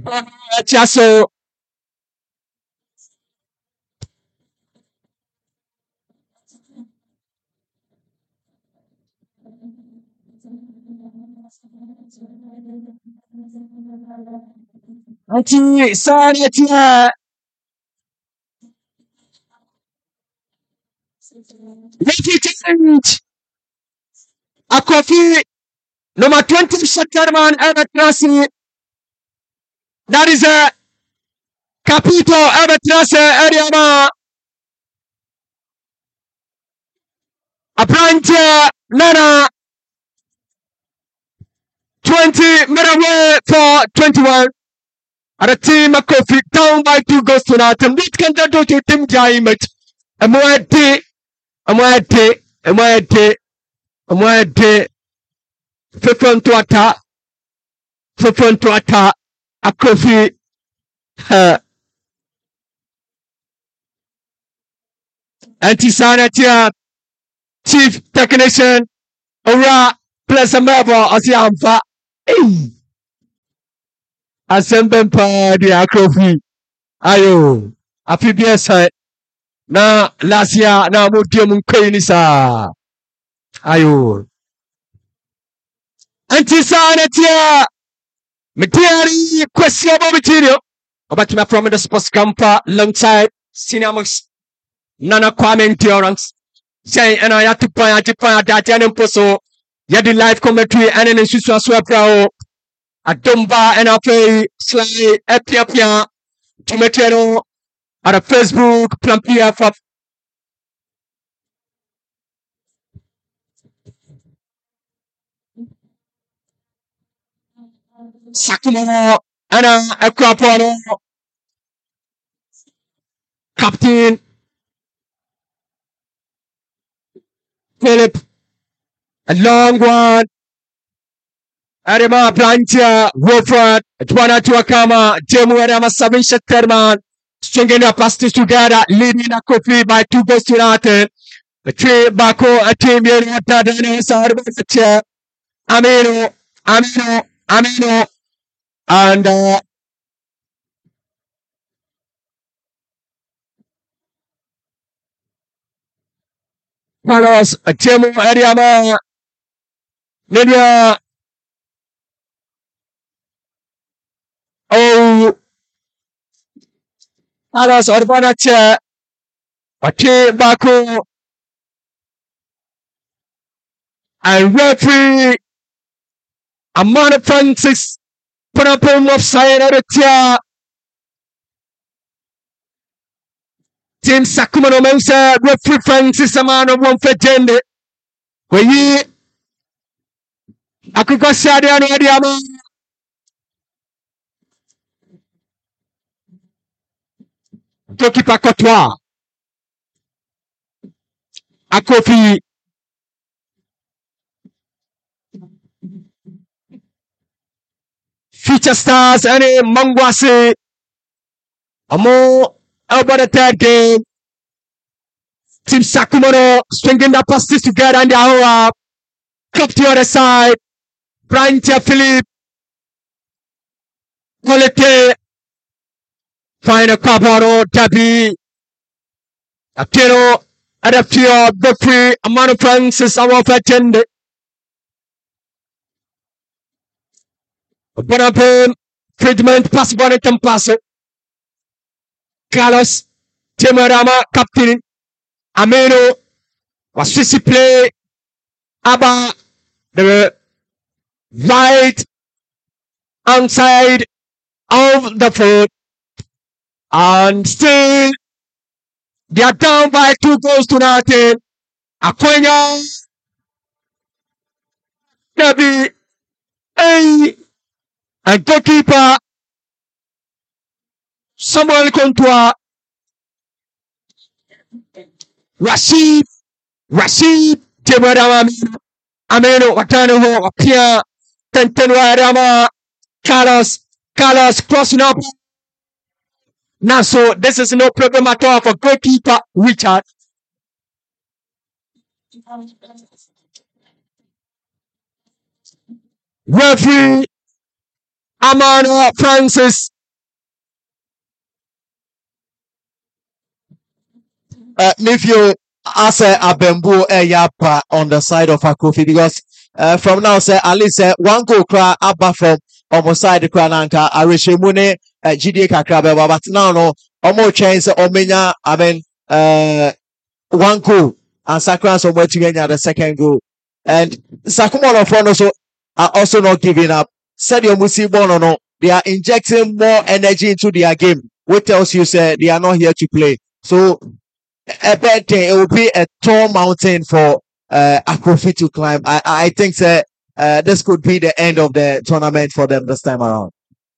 Chaso. Ati Sanatia. Lieutenant Akofi number 20 Shatterman Evertrasi. That is a Capito Evertrasi area. A branch Nana 20 away for 21. And the team Akofi down by 2 goals to nothing. What can they do to Team Giant? Amwade. Fefon to attack. Akofi. Anti-Sanatia. Chief Technician. Ora. Plus a member of the Amfa. Assemble pa di Akofi. Ayo. Afibiasa. Na lasia na mutia munkaini sa. Ayo. Anti-Sanatia. Material questionable material. About me from the sports camper alongside Cinemax Nana Kwame Endurance. Say and I had to buy that and poso. Yadi live commentary and then Susu Swapra. A Dumba and I play Sly Epia Tomatero at a Facebook Plumpia for Sakumo and a Crapano Captain Philip. A long one. Arima Plantia, Wolford, Juana Tuakama, Jemu Arama Sabin Shatterman, stringing the passes together, leading a Kofi by 2 goals to nothing. The tree Bako, a team here, Amino, and Carlos, Jemu Ariama, Lydia. Oh, Carlos Urbanache, Ati Baku, and referee Amanda Francis put up him offside at the tier. Team Sakumano Mensa, referee Francis Amano one for Jende. Where ye Akukosadi and Adiama. Goalkeeper Courtois. Akofi. Future Stars and Mangwase. Amo about the third game. Team Sakumano stringing the passes together and the hour. Cup to the other side. Brian Philip. Colette. Final Cabaro, Dabi, Akiro, Adaptio, Godfrey, Amano Francis, our attended. Bonapim, Friedman, Passabon and Passo. Carlos, Temerama, Captain, Ameno, was Sissy play, Abba, the right outside of the field. And still, they are down by 2 goals to nothing. Akonya, Nabi, and goalkeeper, Samuel Kontua, Rashid, Jebadama, Ameno, Watano, Apia, Tentenwa Rama, Carlos crossing up. Now, so this is no problem at all for goalkeeper Richard. Referee Amano Francis Mayfield as a Bembu Yapa on the side of Akrofi because from now say at least one goal cry abba from almost side the Krananka Arishemune GD Kakrabe but now no almost chance Omenya I mean one goal and Sakran somewhere to get the second goal and Sakumono front also are also not giving up. Sadio Musi Bono they are injecting more energy into their game which tells you say they are not here to play. So a bad thing. It will be a tall mountain for Akrofi to climb. I think that this could be the end of the tournament for them this time around.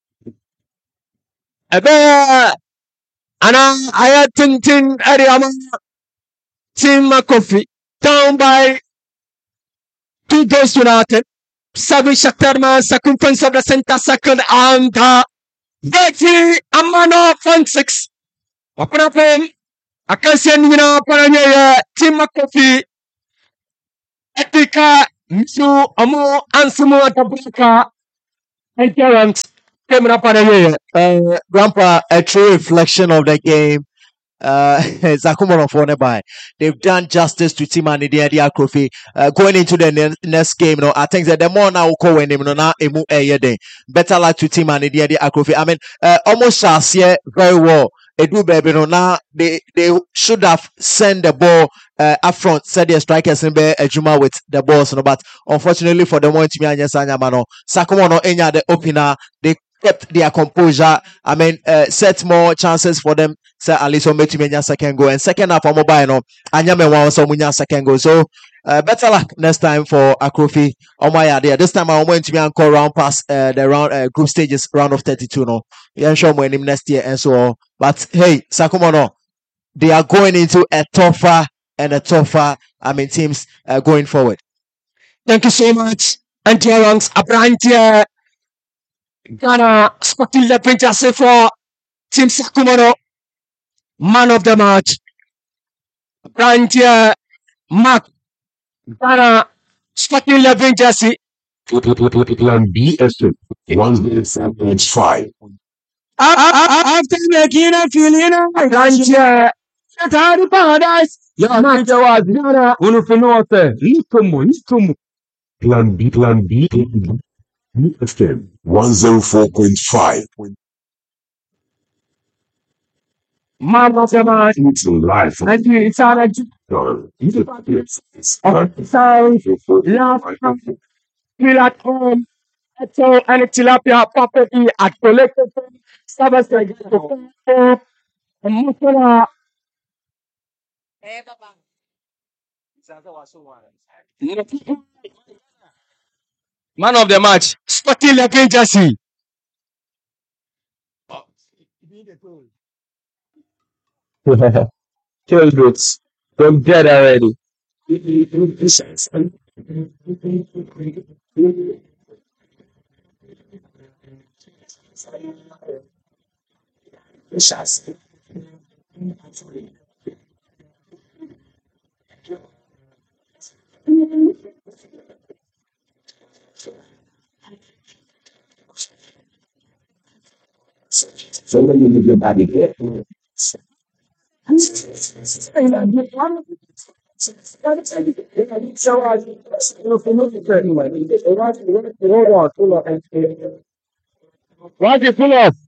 Ebe ana aya tintin Ariama Team Kofi down by 2 goals to nothing. Sabi Shakhtar circumference of the center second and Betty Amano front 6. Wapana play. Akasian wina paranya Team Kofi Etika Misu Amo Ansumo Atabuka Endurance Kemra paranya. Grandpa, a true reflection of the game. Zakumono for nearby. They've done justice to Team and the Akrofi. Going into the next game, I think that the more now call him now emu day. Better luck to Team and the Akrofi. I mean, almost last year very well. Edu baby now they should have sent the ball up front, said the strikers in Ejuma with the balls, but unfortunately for the moment, Sakumono enya the opener, they kept their composure. I mean, set more chances for them. Say at least on second goal and second half on mobile no anyame one so munya second goal. So better luck next time for Akrofi. Oh my there. This time I went to me and call round past the round group stages round of 32 no. Yeah, sure when him next year and so on. But hey, Sakumono, they are going into a tougher teams going forward. Thank you so much. Anti-Ranks, Abrantia, Ghana, Sporting Lepinja for Team Sakumono, man of the match. Abrantia, Mark, Ghana, Sporting Lepinja. Plan BSF 105. After making a feeling, Abrantia, Satari Paradise, Yamaja was Ghana, Unufinote, Litomo. Plan B, BSF 104.5. man of the match. It's live. Thank you, it's on a sound, love, feel at home. So, and tilapia property at collected service like man of the match, Sporting Lepin Jesse. Childroots, I'm dead already. Somebody with your body here. What you pull off?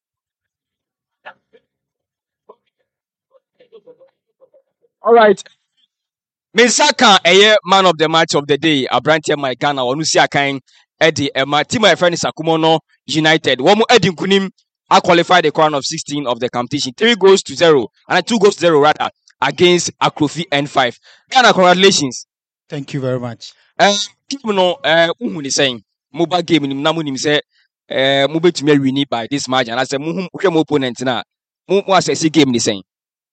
All right. Misaka, a man of the match of the day, Abrantia Maikana, Onusia Kain, Eddie, my team, my friend is Sakumono United. One more Eddie Kunim, I qualified the crown of 16 of the competition. 3 goals to 0, and 2 goals to 0 rather, against Akrofi N5. Ghana, congratulations. Thank you very much. Uhuni saying, mobile game in Namunim say, mobile to me win by this margin. I said, Muhum opponent now. What's a game the same?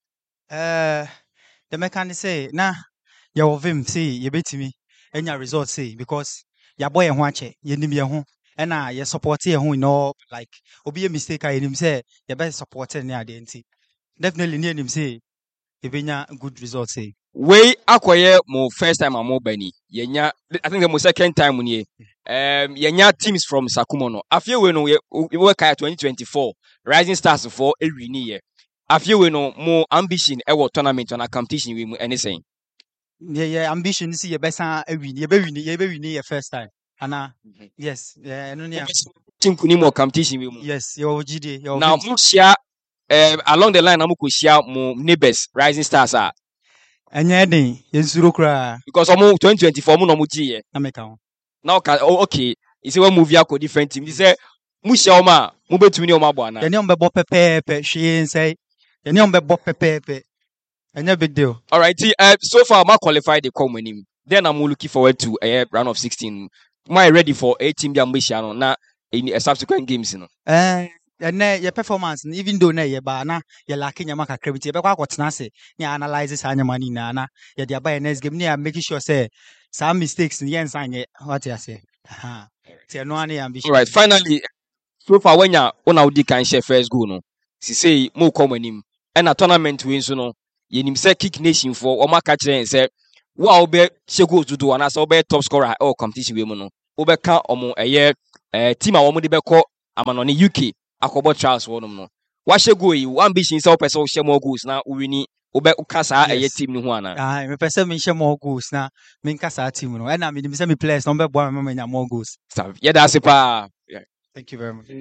The mechanic say, nah, you of him say, you bet me, and your result say, because your boy and watch it, you need me a home, and you support here who know, like, will be a mistake. I him say, you better support any identity. Definitely near him say, you been a good result say. We acquire more first time and more Benny. Yenya, I think the most second time when ye Yenya teams from Sakumono. I feel we know we work at 2024 Rising Stars for a year. afie we no mo ambition e wo tournament on a competition we mu anything. Yeah, ambition see your best win. You be win your first time. Ana yes, yeah, no yeah. Team kuni mo competition we mu. Yes, your GD, your Now mo share along the line na mo ko share mo neighbors Rising Stars a Anya den, yensuro kra because omo 2024 mo no mo giye. na meka ho. Now okay, you say we move ya ko different team. You say mo share o ma mo betumi ni o ma bo ana. Yene on be bo pepepe, hwe nsai. Yene on be bo pepepe. Anya big deal. All right, so far ma qualified the come him. Then I'm looking forward to a round of 16. Am I ready for a team that ambitious na in subsequent games, you know? And your performance, even though na ye ba na ye lacking your market credit, be kwa kwatena se, ni analyze sa anya mani na ye dia buy next game, ni making sure say some mistakes ni yen sign what you say. Aha. Say no any ambition. All right, finally, so far when ya una udi kan share first goal no, si say mo come him. And a tournament win so no, ye nim say kick nation for o ma catch and say wa obe she goals to do and as obe top scorer or competition we mo no. Obe ka omo team a omo de be ko amanoni UK akobo trials wonum no. Wa she go yi ambition say person share more goals na wini obe ukasa team ni ho ana. Me person me share more goals na me nkasa team no. And me say me players no be boy me nya more goals. Yeah, that's it pa. Yeah. Thank you very much.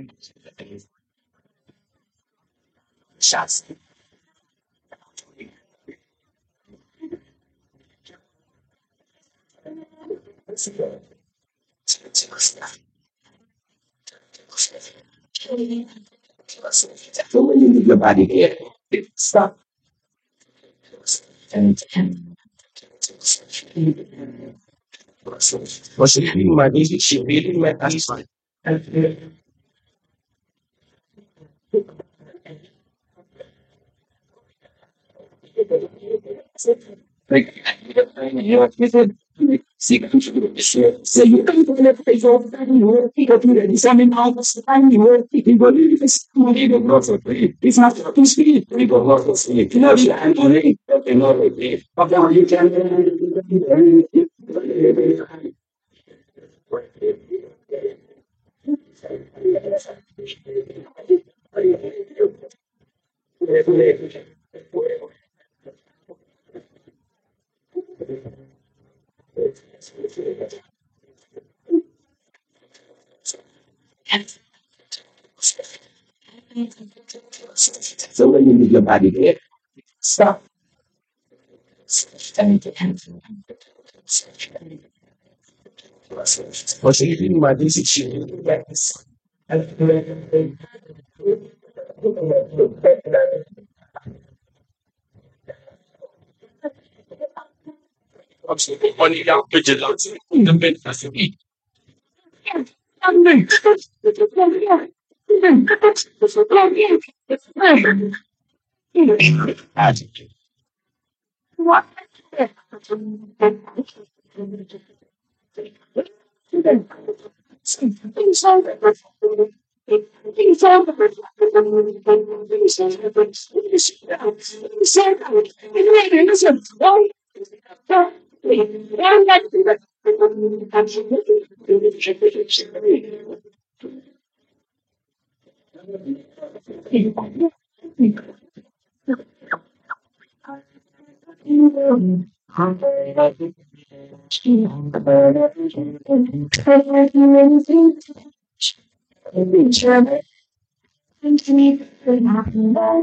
Shots. So when you leave your body here, stop. And what's it mean? My music should be my that's fine. Like you said, say you can't go left face off and you will pick up your examine out and you will pick it believe it's money the growth of it. It's not fucking speed, we go work of it. You know, you can't do it, you know it. But now you can so when you leave your body here, stop. What's it mean? My music should be yes. Only young vigilance in the bed as you eat. Attitude. What?